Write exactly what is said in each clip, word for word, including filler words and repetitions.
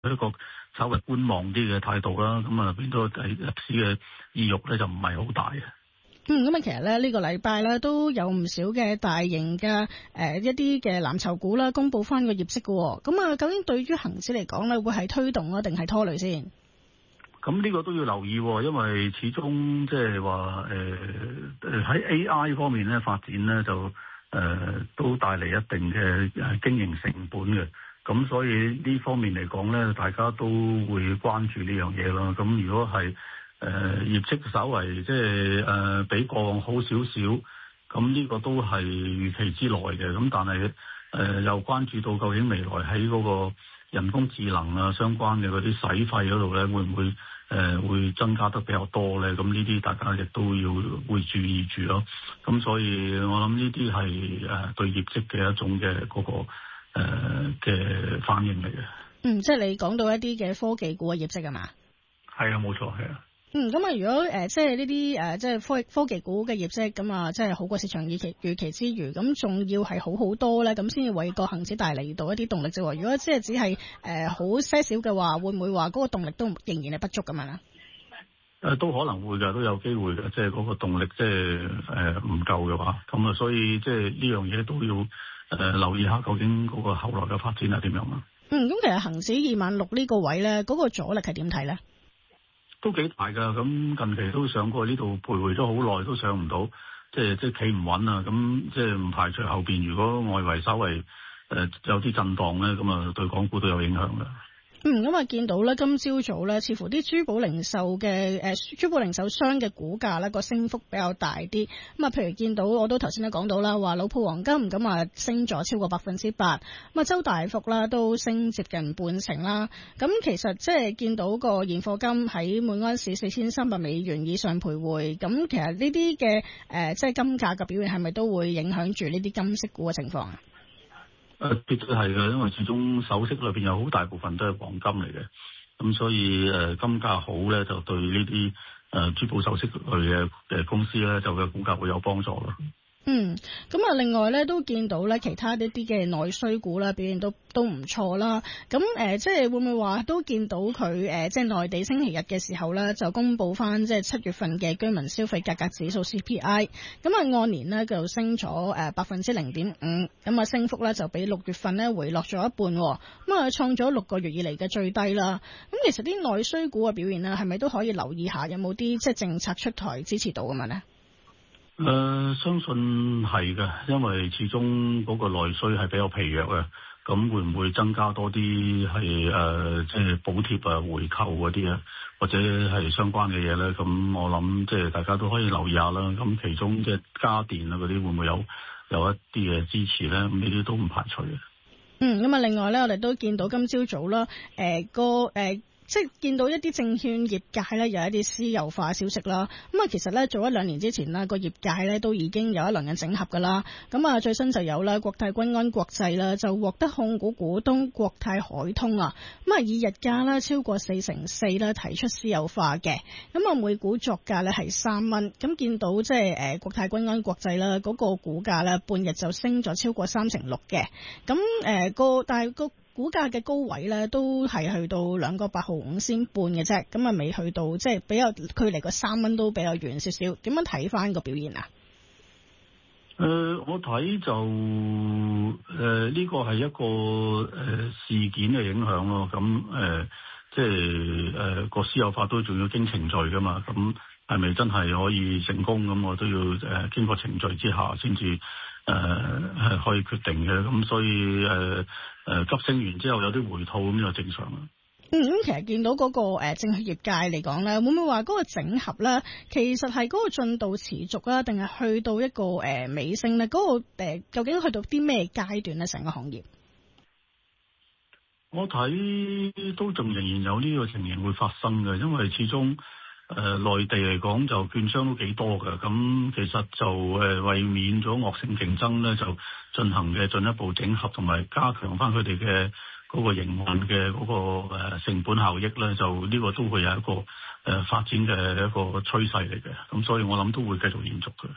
一個稍微觀望啲嘅態度啦，咁啊變到第入市嘅意欲咧就唔係好大嘅。 嗯，咁啊，其實咧呢個禮拜咧都有唔少嘅大型嘅誒、呃、一啲嘅藍籌股啦，公布翻個業績嘅。咁啊，究竟對於恒指嚟講咧，會係推動啊，定係拖累先？ 咁呢個都要留意，因為始終即係話誒誒喺 A I 方面咧發展咧就誒、呃、都帶嚟一定嘅誒經營成本嘅。咁所以呢方面嚟講咧，大家都會關注呢樣嘢咯。咁如果係誒、呃、業績稍為即係誒比過往好少少，咁呢個都係預期之內嘅。咁但係誒、呃、又關注到究竟未來喺嗰個人工智能啊相關嘅嗰啲使費嗰度咧，會唔會誒、呃、會增加得比較多咧？咁呢啲大家亦都要會注意住咯。咁所以我諗呢啲係誒對業績嘅一種嘅嗰、那個。誒嘅、呃、反應嚟嘅。 嗯，即係你講到一啲嘅科技股嘅業績係嘛？ 係啊，冇錯，係啊。 嗯，咁啊，如果誒、呃、即係呢啲誒即係科科技股嘅業績，咁啊，即係好過市場預期預期之餘，咁仲要係好好多咧，咁先至為個恒指帶嚟到一啲動力啫。如果即係只係誒好些少嘅話，會唔會話嗰個動力都仍然係不足咁樣啊？ 誒、呃，都可能會㗎，都有機會嘅，即係嗰個動力即係誒唔夠嘅話，咁啊，所以即係呢樣嘢都要。誒、呃，留意下究竟嗰個後來嘅發展係點樣啊？ 嗯，咁其實恒指二萬六呢個位咧，嗰、那個阻力係點睇咧？ 都幾大噶，咁近期都上過呢度徘徊咗好耐，都上唔到，即係即係企唔穩啊！咁即係唔排除後邊如果外圍稍微誒、呃、有啲震盪咧，咁啊對港股都有影響嘅。 嗯，咁啊見到咧，今朝早咧，似乎啲珠寶零售嘅誒、呃、珠寶零售商嘅股價咧個升幅比較大啲。咁啊，譬如見到我都頭先都講到啦，話老鋪黃金咁啊升咗超過百分之八。咁啊，周大福啦都升接近半成啦。咁其實即係見到個現貨金喺每安士四千三百美元以上徘徊。咁其實呢啲嘅誒即係金價嘅表現係咪都會影響住呢啲金色股嘅情況啊？ 誒，絕對係嘅，因為始終首飾裏邊有好大部分都係黃金嚟嘅，咁所以誒、呃、金價好咧，就對呢啲誒珠寶首飾類嘅誒公司咧，就嘅股價會有幫助咯。 嗯，咁啊，另外咧都見到咧其他一啲嘅內需股啦，表現都都唔錯啦。咁誒、呃，即係會唔會話都見到佢誒、呃，即係內地星期日嘅時候咧，就公布翻即係七月份嘅居民消費價格指數 C P I，咁啊按年呢，就升咗誒百分之零點五，咁啊升幅咧就比六月份呢回落咗一半，咁啊創咗六個月以嚟嘅最低啦。咁其實啲內需股嘅表現呢，係咪都可以留意下，有冇啲即係政策出台支持到咁樣呢？ 誒、呃，相信係嘅，因為始終嗰個內需係比較疲弱嘅，咁會唔會增加多啲係誒，即係補貼啊、回購嗰啲啊，或者係相關嘅嘢咧？咁我諗即係大家都可以留意下啦。咁其中即係家電啊嗰啲會唔會有有一啲嘅支持咧？咁呢啲都唔排除嘅。嗯， 咁啊，另外咧，我哋都見到今朝早啦，誒、呃、個誒。呃即係見到一啲證券業界咧有一啲私有化消息啦，咁啊其實咧早一兩年之前啦個業界咧都已經有一輪嘅整合噶啦，咁啊最新就有啦國泰君安國際啦就獲得控股股東國泰海通啊，咁啊以日價啦超過四成四啦提出私有化嘅，咁啊每股作價咧係三蚊，咁見到即係誒國泰君安國際啦嗰個股價咧半日就升咗超過三成六嘅，咁誒個但係個股價嘅高位咧，都係去到兩個八毫五仙半嘅啫，咁啊未去到，即係比較距離個三蚊都比較遠少少。點樣睇翻個表現啊？ 誒、呃，我睇就誒呢、呃這個係一個誒、呃、事件嘅影響咯。咁誒、呃，即係誒個私有化都仲要經程序噶嘛。咁係咪真係可以成功？咁我都要誒、呃、經過程序之下先至。誒係、呃、可以決定嘅，咁所以誒誒、呃呃、急升完之後有啲回吐咁就正常啦。 嗯，咁其實見到嗰、那個誒、呃、證券業界嚟講咧，會唔會話嗰個整合咧，其實係嗰個進度持續啦，定係去到一個誒、呃、尾聲咧？嗰、那個誒、呃、究竟去到啲咩階段咧？成個行業， 我睇都仲仍然有呢個情形會發生嘅，因為始終。誒、呃、內地嚟講就券商都幾多嘅，咁其實就誒、呃、為免咗惡性競爭咧，就進行嘅進一步整合同埋加強翻佢哋嘅嗰個營運嘅嗰個誒成本效益咧，就呢個都會有一個誒、呃、發展嘅一個趨勢嚟嘅，咁所以我諗都會繼續延續嘅。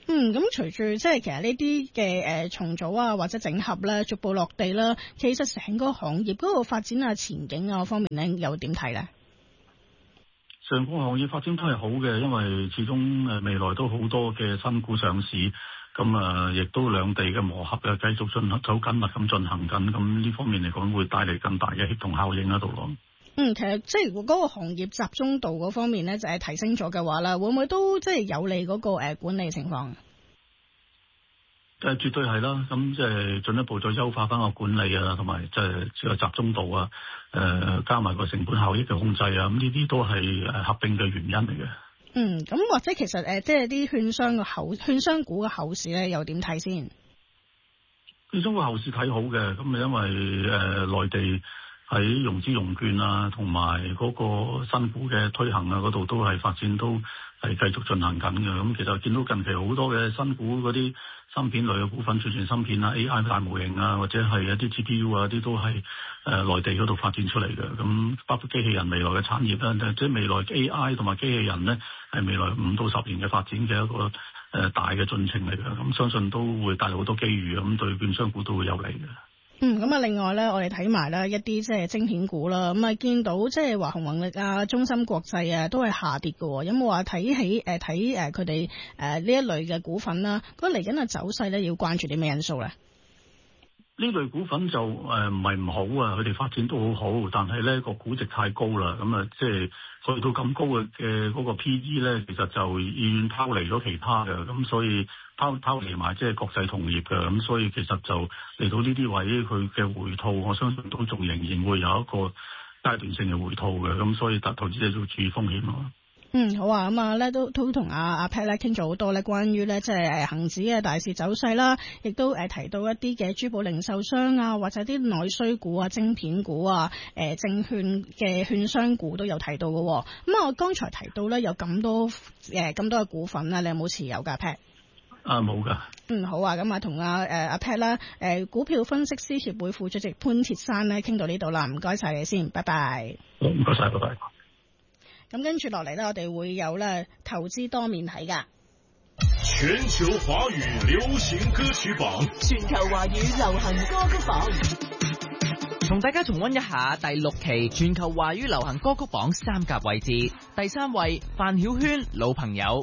嗯，咁隨住即係其實呢啲嘅誒重組啊或者整合咧逐步落地啦，其實成個行業嗰個發展啊前景啊方面咧又點睇咧？ 上個行業發展都係好嘅，因為始終誒未來都好多嘅新股上市，咁啊亦都兩地嘅磨合啊繼續進行，走緊密咁進行緊，咁呢方面嚟講會帶嚟更大嘅協同效應喺度咯。 嗯，其實即係嗰個行業集中度嗰方面咧，就係提升咗嘅話啦，會唔會都即係有利嗰個誒管理情況？ 誒，絕對係啦，咁即係進一步再優化翻個管理啊，同埋即係個集中度啊，誒加埋個成本效益嘅控制啊，咁呢啲都係誒合併嘅原因嚟嘅。 嗯，咁或者其實誒，即係啲券商嘅後券商股嘅後市咧，又點睇先？ 券商嘅後市睇好嘅，咁啊因為誒內地喺融資融券啊，同埋嗰個新股嘅推行啊，嗰度都係發展都係繼續進行緊嘅。咁其實見到近期好多嘅新股嗰啲芯片類嘅股份，儲存芯片啊、A I 大模型啊，或者係一啲 G P U 啊，啲都係誒內地嗰度發展出嚟嘅。咁包括機器人未來嘅產業咧，即係未來 A I 同埋機器人咧，係未來五到十年嘅發展嘅一個誒大嘅進程嚟嘅。咁相信都會帶來好多機遇，咁對券商股都會有利嘅。 嗯，咁啊，另外咧，我哋睇埋咧一啲即係晶片股啦，咁啊見到即係華虹宏力啊、中芯國際啊都係下跌嘅，有冇話睇起誒睇誒佢哋誒呢一類嘅股份啦？咁嚟緊嘅走勢咧，要關注啲咩因素咧？ 呢類股份就誒唔係唔好啊，佢哋發展都好好，但係咧個估值太高啦，咁啊即係去到咁高嘅嘅嗰個 P E 咧，其實就遠遠拋離咗其他嘅，咁所以拋拋離埋即係國際同業嘅，咁所以其實就嚟到呢啲位，佢嘅回吐，我相信都仲仍然會有一個階段性嘅回吐嘅，咁所以投投資者要注意風險咯。嗯， 好啊，咁啊咧都都同阿阿 Pat 咧傾咗好多咧，關於咧即係誒恒指嘅大市走勢啦，亦都誒提到一啲嘅珠寶零售商啊，或者啲內需股啊、晶片股啊、誒證券嘅券商股都有提到嘅。咁啊，我剛才提到咧有咁多誒咁多嘅股份啊，你有冇持有噶 Pat？ 啊，冇噶。嗯， 好啊，咁啊同阿誒阿 Pat 啦，誒股票分析師協會副主席潘鐵珊咧傾到呢度啦，唔該晒你先，拜拜。 好，唔該晒，拜拜。 咁跟住落嚟咧，我哋會有咧投資多面睇噶。 全球華語流行歌曲榜， 全球華語流行歌曲榜，同大家重溫一下第六期全球華語流行歌曲榜三甲位置。第三位范曉萱，老朋友。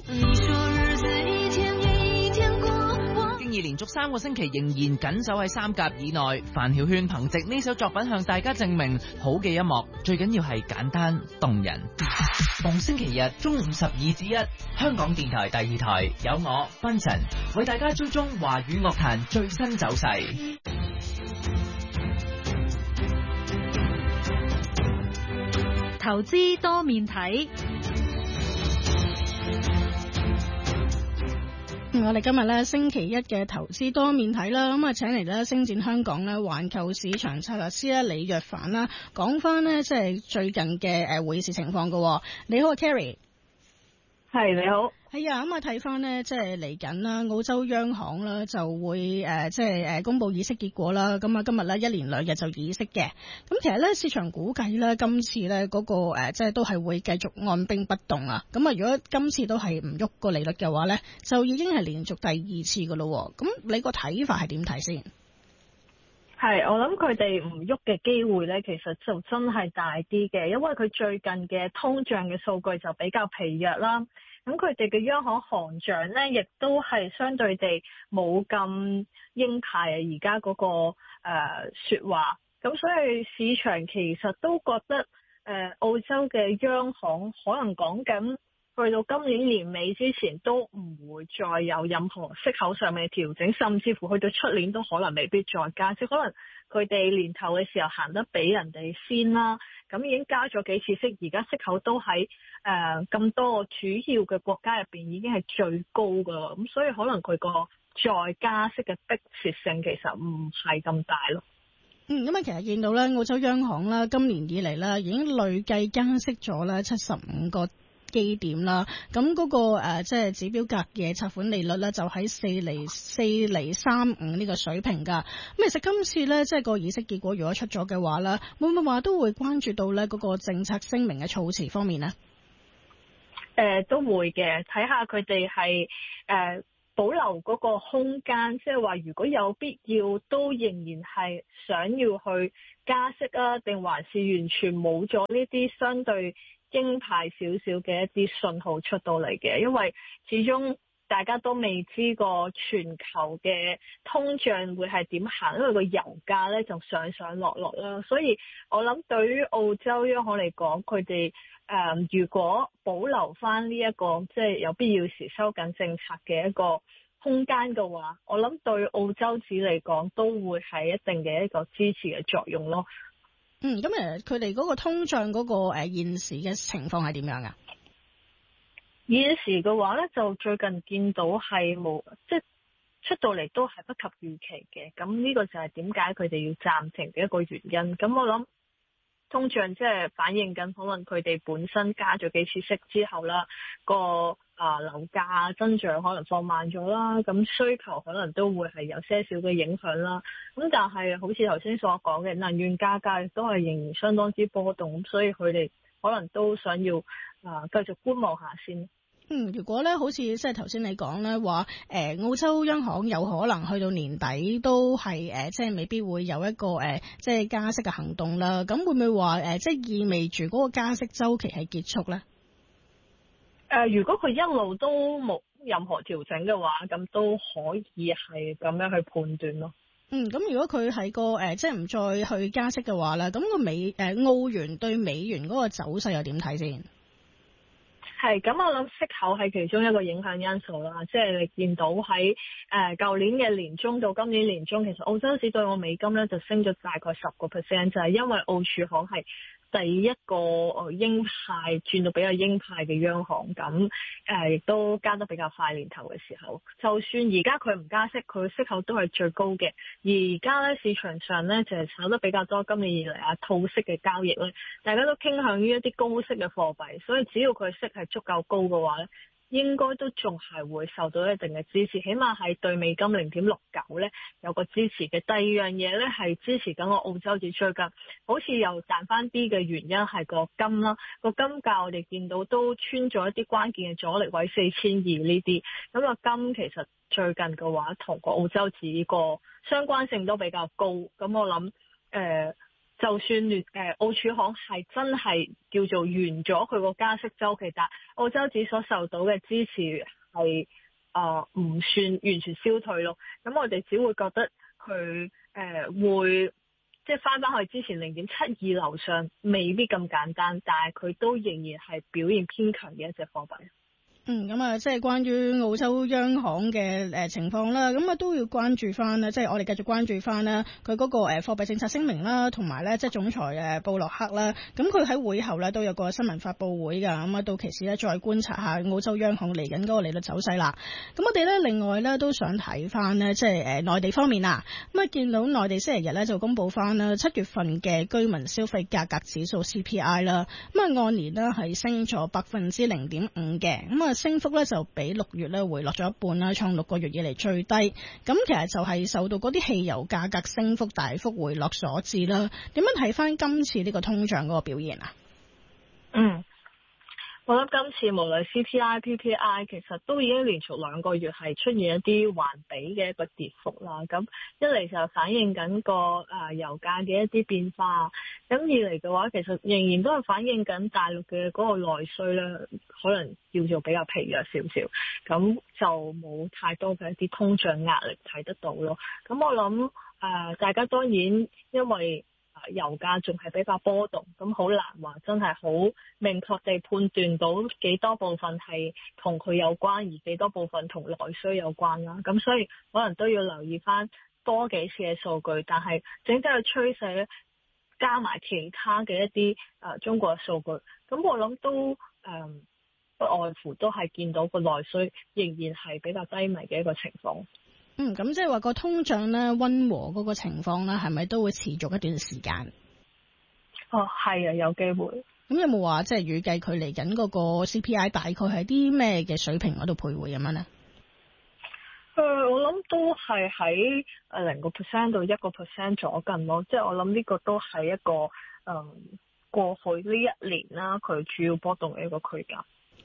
經已連續三個星期仍然緊守喺三甲以內，范曉萱憑藉呢首作品向大家證明，好嘅音樂最緊要係簡單動人。逢星期日中午十二至一，香港電台第二台有我芬晨為大家追蹤華語樂壇最新走勢。 投資多面睇。 我哋今日咧星期一嘅投資多面睇啦，咁啊請嚟咧星展香港咧環球市場策略師咧李若凡啦，講翻呢即係最近嘅誒匯市情況噶。你好啊 Carrie。 係你好。 係啊，咁啊睇翻呢，即係嚟緊啦，澳洲央行啦就會誒即係誒公布議息結果啦。咁啊今日咧一連兩日就議息嘅。咁其實咧市場估計咧今次咧嗰個誒即係都係會繼續按兵不動啊。咁啊如果今次都係唔喐個利率嘅話咧，就已經係連續第二次噶咯。咁你個睇法係點睇先？ 係，我諗佢哋唔喐嘅機會咧，其實就真係大啲嘅，因為佢最近嘅通脹嘅數據就比較疲弱啦。咁佢哋嘅央行行長咧，亦都係相對地冇咁鷹派啊！而家嗰個誒、呃、說話，咁所以市場其實都覺得誒、呃、澳洲嘅央行可能講緊去到今年年尾之前都唔會再有任何息口上面嘅調整，甚至乎去到出年都可能未必再加息。可能佢哋年頭嘅時候行得比人哋先啦，咁已經加咗幾次息，而家息口都喺誒咁多個主要嘅國家入邊已經係最高噶啦，咁所以可能佢個再加息嘅迫切性其實唔係咁大咯。 嗯，咁啊，其實見到咧，澳洲央行啦，今年以嚟咧已經累計加息咗咧七十五個基點啦，咁嗰、那個誒即係指標格嘅拆款利率咧就喺四厘四厘三五呢個水平噶。咁其實今次咧即係個議息結果如果出咗嘅話咧，會唔會話都會關注到咧嗰個政策聲明嘅措辭方面呢？ 誒、呃，都會嘅，睇下佢哋係誒保留嗰個空間，即係話如果有必要，都仍然係想要去加息啊，定還是完全冇咗呢啲相對鷹派少少嘅一啲信號出到嚟嘅？因為始終大家都未知個全球嘅通脹會係點行，因為個油價咧就上上落落啦，所以我諗對於澳洲央行嚟講，佢哋誒如果保留翻呢一個即係有必要時收緊政策嘅一個空間嘅話，我諗對澳洲紙嚟講都會係一定嘅一個支持嘅作用咯。 嗯，咁誒佢哋嗰個通脹嗰個誒現時嘅情況係點樣啊？ 現時嘅話咧，就最近見到係冇，即係出到嚟都係不及預期嘅。咁呢個就係點解佢哋要暫停嘅一個原因。咁我諗通脹即係反映緊可能佢哋本身加咗幾次息之後啦，個啊樓價增長可能放慢咗啦，咁需求可能都會係有些少嘅影響啦。咁但係好似頭先所講嘅能源價格亦都係仍然相當之波動，所以佢哋可能都想要啊繼續觀望下先。 嗯，如果咧好似即係頭先你講咧話，誒、呃、澳洲央行有可能去到年底都係誒、呃、即係未必會有一個誒、呃、即係加息嘅行動啦。咁會唔會話誒、呃、即係意味住嗰個加息週期係結束咧？誒、 呃，如果佢一路都冇任何調整嘅話，咁都可以係咁樣去判斷咯。 嗯，咁如果佢係個誒、呃、即係唔再去加息嘅話咧，咁個美誒、呃、澳元對美元嗰個走勢又點睇先？ 係咁，我諗息口係其中一個影響因素啦。即係你見到喺誒舊年嘅年中到今年年中，其實澳洲紙對我美金咧就升咗大概十個 percent，就係因為澳儲行係第一個誒鷹派轉到比較鷹派嘅央行，咁誒亦都加得比較快。年頭嘅時候，就算而家佢唔加息，佢息口都係最高嘅。而而家咧市場上咧就係炒得比較多，今年以嚟啊套息嘅交易咧，大家都傾向於一啲高息嘅貨幣，所以只要佢息係足夠高嘅話咧，應該都仲係會受到一定嘅支持，起碼係對美金零點六九咧有個支持嘅。第二樣嘢咧係支持緊個澳洲紙最近好似又彈翻啲嘅原因係個金啦，個金價我哋見到都穿咗一啲關鍵嘅阻力位四千二呢啲，咁個金其實最近嘅話同個澳洲紙個相關性都比較高，咁我諗誒。呃就算聯誒澳儲行係真係叫做完咗佢個加息週期，但澳洲紙所受到嘅支持係啊唔算完全消退咯。咁我哋只會覺得佢誒、呃、會即係翻返去之前零點七二樓上，未必咁簡單，但係佢都仍然係表現偏強嘅一隻貨幣。 嗯，咁啊，即係關於澳洲央行嘅誒情況啦，咁啊都要關注翻啦，即係我哋繼續關注翻啦，佢嗰個誒貨幣政策聲明啦，同埋咧即係總裁誒布洛克啦，咁佢喺會後咧都有個新聞發佈會㗎，咁啊到期時咧再觀察下澳洲央行嚟緊嗰個利率走勢啦。咁我哋咧另外咧都想睇翻呢，即係誒內地方面啊，咁啊見到內地星期日咧就公佈翻啦七月份嘅居民消費價格指數 C P I 啦，咁啊按年呢係升咗百分之零點五嘅，咁啊升幅咧就比六月咧回落咗一半啦，創六個月以嚟最低。咁其實就係受到嗰啲汽油價格升幅大幅回落所致啦。點樣睇翻今次呢個通脹嗰個表現啊？嗯。 我覺得今次無論 C P I、P P I 其實都已經連續兩個月係出現一啲環比嘅一個跌幅啦。咁一嚟就反映緊個誒油價嘅一啲變化，咁二嚟嘅話其實仍然都係反映緊大陸嘅嗰個內需咧，可能叫做比較疲弱少少，咁就冇太多嘅一啲通脹壓力睇得到咯。咁我諗誒、呃、大家當然因為油價仲係比較波動，咁好難話真係好明確地判斷到幾多部分係同佢有關，而幾多部分同內需有關啦。咁所以可能都要留意翻多幾次嘅數據，但係整體嘅趨勢咧，加埋其他嘅一啲誒、呃、中國嘅數據，咁我諗都誒、呃、不外乎都係見到個內需仍然係比較低迷嘅一個情況。 嗯，咁即係話個通脹咧溫和嗰個情況咧，係咪都會持續一段時間？ 哦，係啊，有機會。 咁有冇話即係預計佢嚟緊嗰個 C P I 大概係啲咩嘅水平嗰度徘徊咁樣咧？ 誒、呃，我諗都係喺誒零個 percent 到一個 percent 左近咯。即係我諗呢個都係一個誒、呃、過去呢一年啦，佢主要波動嘅一個區間。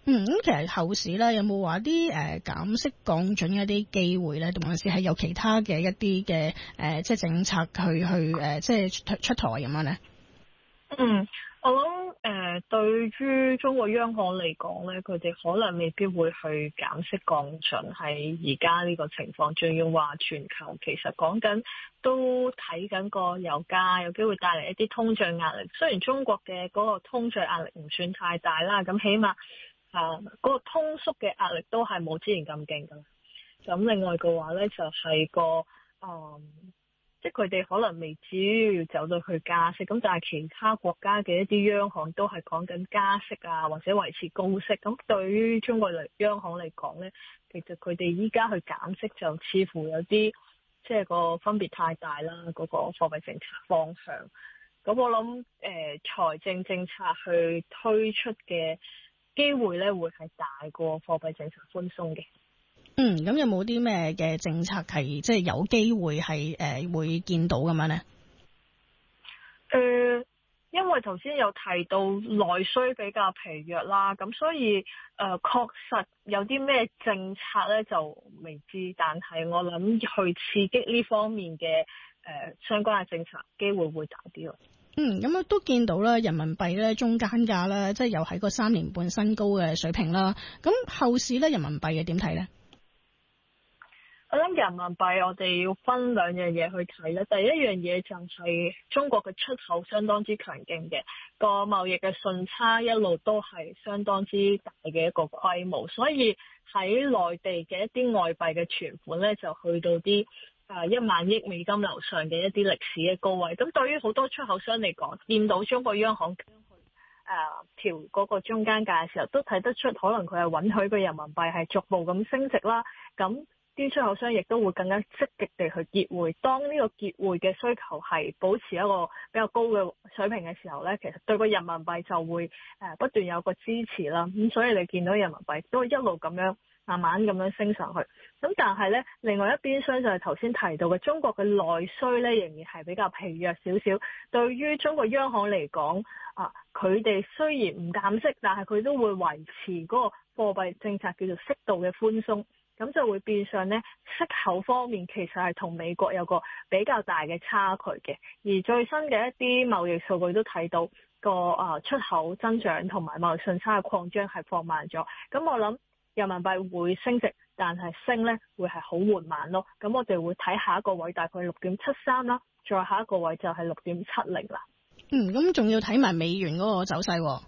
嗯，咁其實後市咧有冇話啲誒減息降準嘅一啲機會咧，同埋是係有其他嘅一啲嘅誒即係政策去去誒、呃、即係出出台咁樣咧？ 嗯，我諗誒、呃、對於中國央行嚟講咧，佢哋可能未必會去減息降準喺而家呢個情況，仲要話全球其實講緊都睇緊個油價有機會帶嚟一啲通脹壓力。雖然中國嘅嗰個通脹壓力唔算太大啦，咁起碼啊，嗰、那個通縮嘅壓力都係冇之前咁勁噶。咁另外嘅話咧，就係、是、個誒、嗯，即係佢哋可能未至於要走到去加息，咁但係其他國家嘅一啲央行都係講緊加息啊，或者維持高息。咁對於中國嚟央行嚟講咧，其實佢哋依家去減息就似乎有啲即係個分別太大啦，嗰、那個貨幣政策方向。咁我諗誒、呃、財政政策去推出嘅機會咧，會係大過貨幣政策寬鬆嘅。 嗯，咁有冇啲咩嘅政策係即係有機會係誒、呃、會見到咁樣咧？ 誒、呃，因為頭先有提到內需比較疲弱啦，咁所以誒確、呃、實有啲咩政策咧就未知，但係我諗去刺激呢方面嘅誒、呃、相關嘅政策機會會大啲咯。 嗯，咁啊都見到啦，人民幣咧中間價啦，即係又喺個三年半新高嘅水平啦。咁後市咧，人民幣嘅點睇咧？ 我諗人民幣我哋要分兩樣嘢去睇咧。第一樣嘢就係中國嘅出口相當之強勁嘅，個貿易嘅順差一路都係相當之大嘅一個規模，所以喺內地嘅一啲外幣嘅存款咧就去到啲誒一萬億美金樓上嘅一啲歷史嘅高位。咁對於好多出口商嚟講，見到中國央行誒調嗰個中間價嘅時候，都睇得出可能佢係允許個人民幣係逐步咁升值啦。咁啲出口商亦都會更加積極地去結匯。當呢個結匯嘅需求係保持一個比較高嘅水平嘅時候咧，其實對個人民幣就會誒不斷有個支持啦。咁所以你見到人民幣都一路咁樣慢慢咁樣升上去。咁但係咧，另外一邊廂就係頭先提到嘅中國嘅內需咧，仍然係比較疲弱少少。對於中國央行嚟講，啊，佢哋雖然唔減息，但係佢都會維持嗰個貨幣政策叫做適度嘅寬鬆。咁就會變相咧，息口方面其實係同美國有個比較大嘅差距嘅。而最新嘅一啲貿易數據都睇到個啊出口增長同埋貿易順差嘅擴張係放慢咗。咁我諗人民幣會升值，但係升咧會係好緩慢咯。咁我哋會睇下一個位大概六點七三啦，再下一個位就係六點七零啦。 嗯，咁仲要睇埋美元嗰個走勢，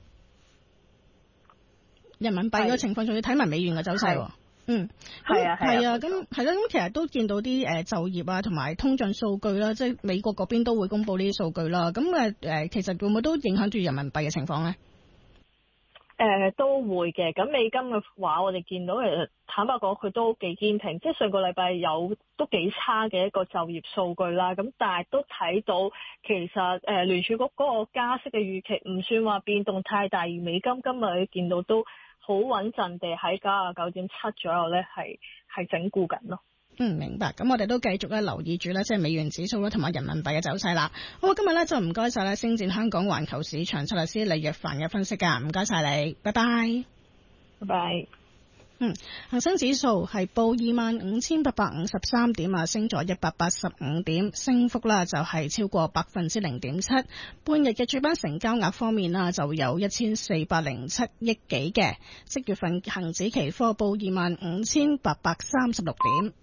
人民幣嘅情況仲要睇埋美元嘅走勢。嗯，係啊，係啊，咁係啦，咁其實都見到啲誒就業啊，同埋通脹數據啦，即係美國嗰邊都會公布呢啲數據啦。咁誒誒，其實會唔會都影響住人民幣嘅情況咧？ 誒、呃、都會嘅。咁美金嘅話，我哋見到其實坦白講，佢都幾堅挺。即係上個禮拜有都幾差嘅一個就業數據啦。咁但係都睇到其實誒、呃、聯儲局嗰個加息嘅預期唔算話變動太大，而美金今日你見到都好穩陣地喺九十九點七左右咧，係係整固緊咯。 嗯，明白。咁我哋都繼續咧留意住咧，即係美元指數啦，同埋人民幣嘅走勢啦。好，今日咧就唔該晒咧，星展香港環球市場策略師李若凡嘅分析噶，唔該晒你，拜拜， 拜拜。 嗯，恒生指數係報二萬五千八百五十三點啊，升咗一百八十五點，升幅啦就係超過百分之零點七。半日嘅主板成交額方面啦，就有一千四百零七億幾嘅。即月份恒指期貨報二萬五千八百三十六點。